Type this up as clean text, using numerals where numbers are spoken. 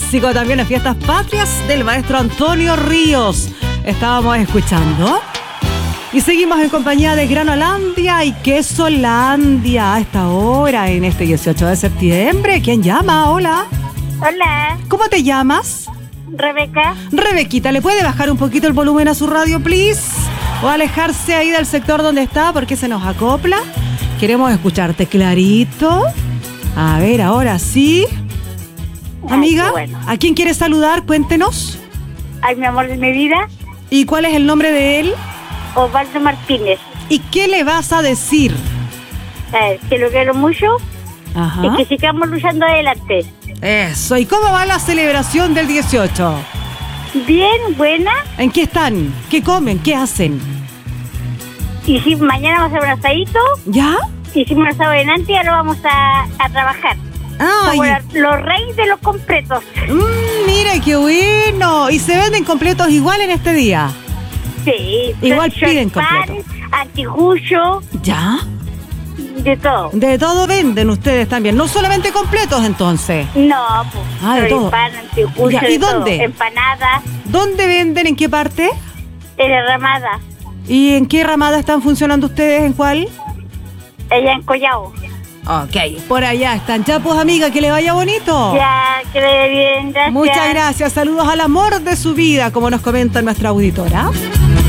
clásico también en Fiestas Patrias del maestro Antonio Ríos. Estábamos escuchando. Y seguimos en compañía de Granolandia y Quesolandia a esta hora, en este 18 de septiembre. ¿Quién llama? Hola. Hola. ¿Cómo te llamas? Rebeca. Rebequita, ¿le puede bajar un poquito el volumen a su radio, please? O alejarse ahí del sector donde está porque se nos acopla. Queremos escucharte clarito. A ver, ahora sí. Amiga, bueno. ¿A quién quieres saludar? Cuéntenos. Ay, mi amor de mi vida, ¿Y cuál es el nombre de él? Osvaldo Martínez. ¿Y qué le vas a decir? Que lo quiero mucho Ajá. y que sigamos luchando adelante. Eso. ¿Y cómo va la celebración del 18? Bien, buena. ¿En qué están? ¿Qué comen? ¿Qué hacen? Y si mañana vamos a hacer un asadito, ¿Ya? hicimos un asado delante y ahora vamos a trabajar. Ay, Como los reyes de los completos. mira qué bueno. ¿Y se venden completos igual en este día? Sí. Igual piden choripán, completo. anticucho, ¿Ya? de todo. De todo venden ustedes también, no solamente completos entonces. No, pues. Ah, de todo. Choripán, anticucho, Ya, ¿y de todo. dónde? Empanadas, ¿Dónde venden? ¿En qué parte? derramada. ¿Y en qué ramada están funcionando ustedes? ¿En cuál? Ella en Collao. Ok, por allá están. Ya pues, amiga, que le vaya bonito. Ya, que le dé bien, gracias. Muchas gracias. Saludos al amor de su vida, como nos comenta nuestra auditora.